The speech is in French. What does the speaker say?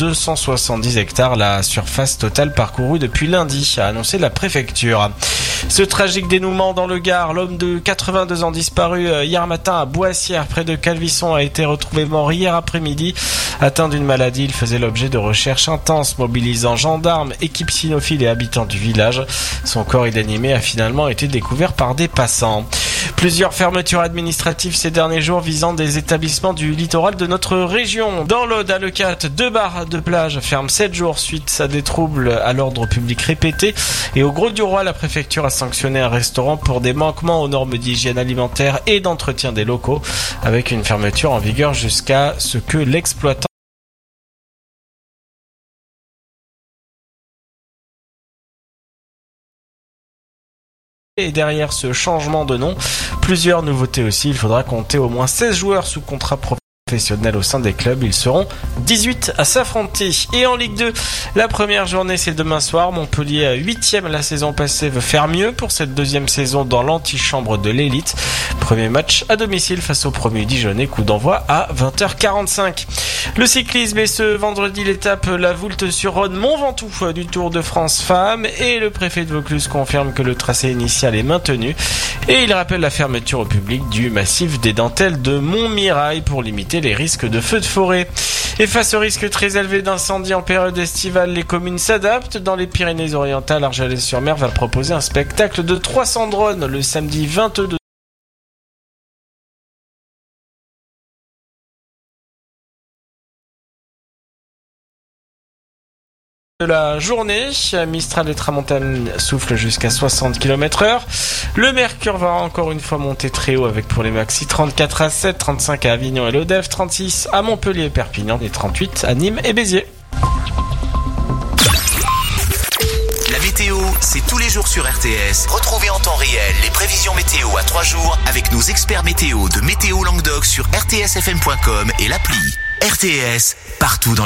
270 hectares la surface totale parcourue depuis lundi, a annoncé la préfecture. Ce tragique dénouement dans le Gard, l'homme de 82 ans disparu hier matin à Boissière près de Calvisson a été retrouvé mort hier après-midi. Atteint d'une maladie, il faisait l'objet de recherches intenses mobilisant gendarmes, équipes cynophiles et habitants du village. Son corps inanimé a finalement été découvert par des passants. Plusieurs fermetures administratives ces derniers jours visant des établissements du littoral de notre région. Dans l'Aude, à Leucate, 2 bars de plage ferment 7 jours suite à des troubles à l'ordre public répétés. Et au Grau-du-Roi, la préfecture a sanctionné un restaurant pour des manquements aux normes d'hygiène alimentaire et d'entretien des locaux, avec une fermeture en vigueur jusqu'à ce que l'exploitant Et derrière ce changement de nom, plusieurs nouveautés aussi. Il faudra compter au moins 16 joueurs sous contrat professionnel au sein des clubs. Ils seront 18 à s'affronter. Et en Ligue 2, la première journée c'est demain soir. Montpellier, 8e la saison passée, veut faire mieux pour cette deuxième saison dans l'antichambre de l'élite. Premier match à domicile face au premier Dijonais. Coup d'envoi à 20h45. Le cyclisme et ce vendredi l'étape La Voulte-sur-Rhône Mont Ventoux du Tour de France Femmes, et le préfet de Vaucluse confirme que le tracé initial est maintenu et il rappelle la fermeture au public du massif des Dentelles de Montmirail pour limiter les risques de feux de forêt. Et face au risque très élevé d'incendie en période estivale, les communes s'adaptent. Dans les Pyrénées-Orientales, Argelès-sur-Mer va proposer un spectacle de 300 drones le samedi 22 de la journée. Mistral et Tramontane soufflent jusqu'à 60 km/h. Le mercure va encore une fois monter très haut avec pour les maxi 34 à 7, 35 à Avignon et Lodève, 36 à Montpellier et Perpignan et 38 à Nîmes et Béziers. La météo, c'est tous les jours sur RTS. Retrouvez en temps réel les prévisions météo à 3 jours avec nos experts météo de Météo Languedoc sur rtsfm.com et l'appli. RTS, partout dans